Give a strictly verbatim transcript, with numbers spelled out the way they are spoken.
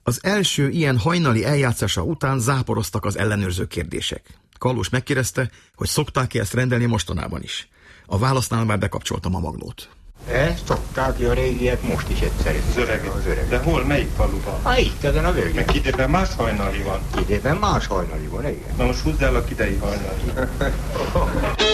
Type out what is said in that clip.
Az első ilyen hajnali eljátszása után záporoztak az ellenőrző kérdések. Kallós megkérdezte, hogy szokták-e ezt rendelni mostanában is. A válasznál már bekapcsoltam a magnót. Ezt szokták a régiek most is egyszer. Az öreg. Az öreg. De hol, melyik faluban? Ha itt ezen a völgyen. Meg Kidében más hajnali van. Kidében más hajnali van, igen. Na most húzd el a kidei hajnali.